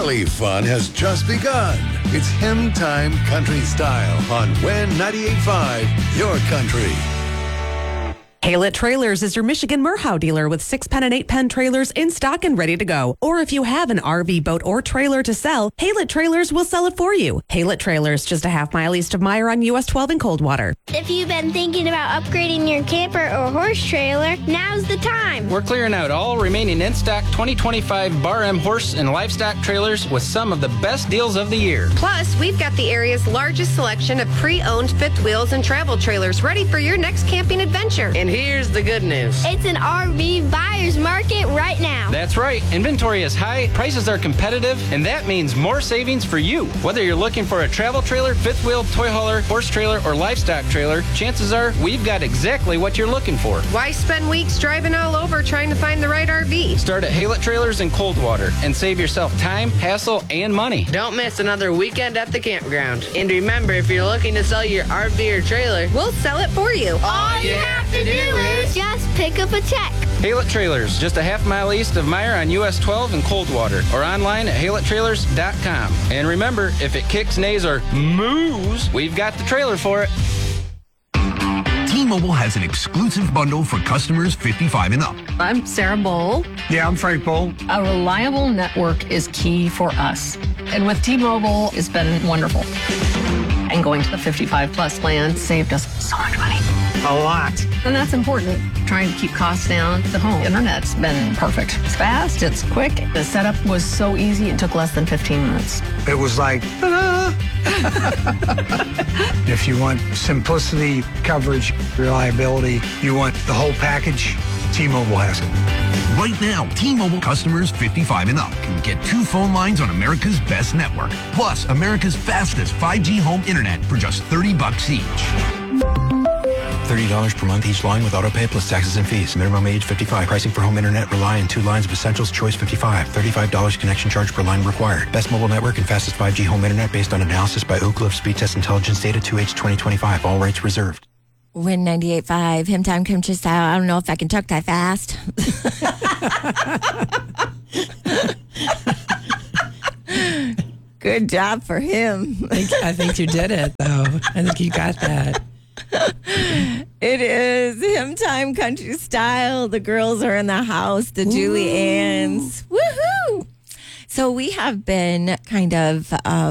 really fun has just begun. It's Hymn Time Country Style on WIN 98.5, your country. Haylett Trailers is your Michigan Merhow dealer with 6-pen and 8-pen trailers in stock and ready to go. Or if you have an RV, boat, or trailer to sell, Haylett Trailers will sell it for you. Haylett Trailers, just a half-mile east of Meyer on US 12 in Coldwater. If you've been thinking about upgrading your camper or horse trailer, now's the time. We're clearing out all remaining in-stock 2025 Bar M horse and livestock trailers with some of the best deals of the year. Plus, we've got the area's largest selection of pre-owned fifth wheels and travel trailers ready for your next camping adventure. And here's the good news. It's an RV buyer's market right now. That's right. Inventory is high, prices are competitive, and that means more savings for you. Whether you're looking for a travel trailer, fifth wheel, toy hauler, horse trailer, or livestock trailer, chances are we've got exactly what you're looking for. Why spend weeks driving all over trying to find the right RV? Start at Haylett Trailers in Coldwater and save yourself time, hassle, and money. Don't miss another weekend at the campground. And remember, if you're looking to sell your RV or trailer, We'll sell it for you. All you have to do is just pick up a check. Haylett Trailers, just a half-mile east of Meyer on US 12 in Coldwater, or online at HaylettTrailers.com. And remember, if it kicks, neighs, or moos, we've got the trailer for it. T-Mobile has an exclusive bundle for customers 55 and up. I'm Sarah Bowl. Yeah, I'm Frank Bowl. A reliable network is key for us. And with T-Mobile, it's been wonderful. And going to the 55 plus plan saved us so much money. A lot. And that's important. Trying to keep costs down. The home internet's been perfect. It's fast, it's quick. The setup was so easy, it took less than 15 minutes. It was like, ta-da! If you want simplicity, coverage, reliability, you want the whole package, T-Mobile has it. Right now, T-Mobile customers 55 and up can get 2 phone lines on America's best network, plus America's fastest 5G home internet for just $30 each. $30 per month each line with auto pay plus taxes and fees. Minimum age 55. Pricing for home internet rely on 2 lines of Essentials Choice 55. $35 connection charge per line required. Best mobile network and fastest 5G home internet based on analysis by Oak Cliff Speed Test Intelligence Data 2H 2025. All rights reserved. WIN 98.5, Hymn Time Country Style. I don't know if I can talk that fast. Good job for him. I think you did it, though. I think you got that. It is Hymn Time Country Style. The girls are in the house, the Julie Anns. Woohoo! So we have been kind of,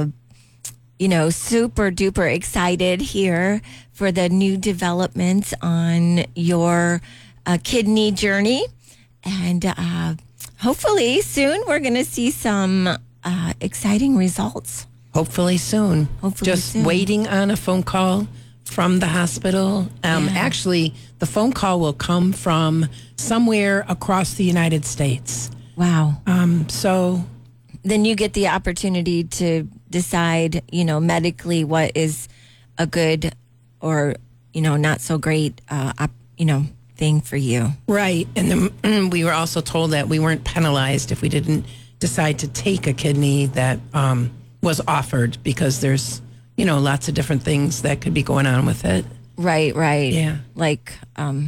super duper excited here for the new developments on your kidney journey. And hopefully soon we're going to see some exciting results. Hopefully soon. Just waiting on a phone call from the hospital. Actually, the phone call will come from somewhere across the United States. Wow. So then you get the opportunity to decide, medically what is a good or, not so great, thing for you. Right. And then we were also told that we weren't penalized if we didn't decide to take a kidney that was offered, because there's lots of different things that could be going on with it. Right. Yeah. Like, a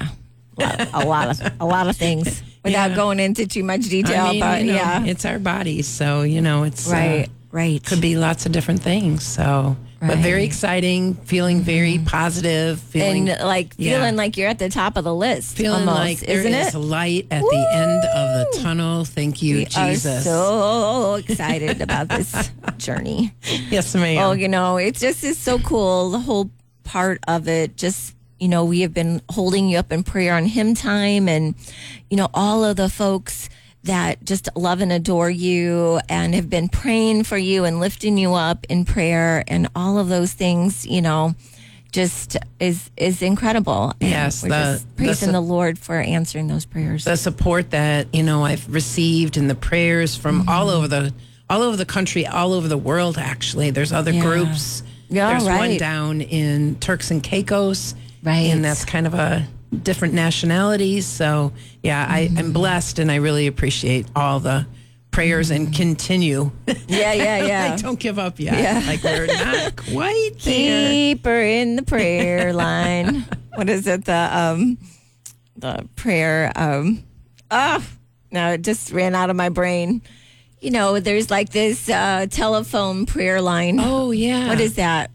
lot of things without going into too much detail. It's our bodies, so it's right. Could be lots of different things. So, but very exciting, feeling very positive, feeling like you're at the top of the list. Feeling almost, like there isn't is a light at the end of the tunnel. Thank you, Jesus. We are so excited about this journey. Yes, ma'am. Oh, it just is so cool. The whole part of it, just, we have been holding you up in prayer on Hymn Time, and, all of the folks that just love and adore you and have been praying for you and lifting you up in prayer, and all of those things, just is incredible. And yes, we're just praising the Lord for answering those prayers. The support that I've received, and the prayers from all over the country, all over the world. Actually, there's other groups. Yeah, there's one down in Turks and Caicos, right? And that's kind of a different nationalities. So I'm blessed, and I really appreciate all the prayers and continue. Yeah. Like, don't give up yet. Yeah. Like, we're not quite there. Keep her in the prayer line. What is it? The prayer. No, it just ran out of my brain. You know, there's like this telephone prayer line. Oh, yeah. What is that?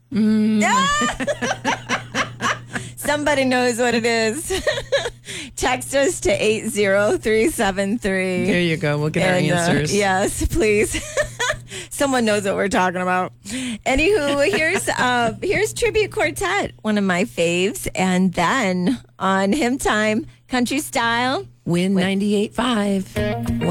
Somebody knows what it is. Text us to 80373. There you go. We'll get our answers. Yes, please. Someone knows what we're talking about. Anywho, here's Tribute Quartet, one of my faves. And then on Hymn Time, Country Style. Win 98.5.